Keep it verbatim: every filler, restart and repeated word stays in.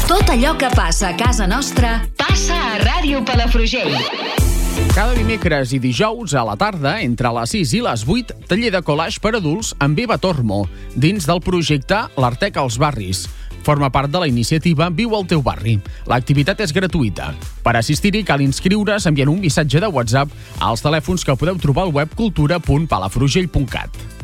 Tot allò que passa a casa nostra passa a Ràdio Palafrugell. Cada dimecres i dijous a la tarda, entre les sis i les vuit, taller de collage per adults amb Eva Tormo, dins del projecte L'Artec als Barris. Forma part de la iniciativa Viu al teu barri. L'activitat és gratuïta. Per assistir-hi cal inscriure's enviant un missatge de WhatsApp als telèfons que podeu trobar al web cultura punt palafrugell punt cat.